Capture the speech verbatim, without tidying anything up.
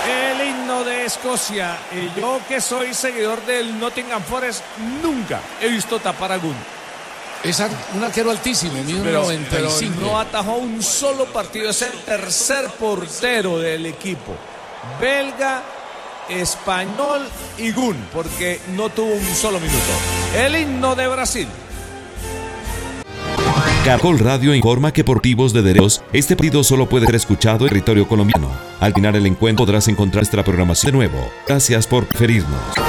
El himno de Escocia. Y yo que soy seguidor del Nottingham Forest, nunca he visto tapar a Gunn. Es un arquero altísimo, mide Pero, noventa y cinco. pero no atajó un solo partido. Es el tercer portero del equipo. Belga, español y Gunn, porque no tuvo un solo minuto. El himno de Brasil. Caracol Radio informa que por motivos de derechos, este partido solo puede ser escuchado en territorio colombiano. Al final el encuentro podrás encontrar nuestra programación de nuevo. Gracias por preferirnos.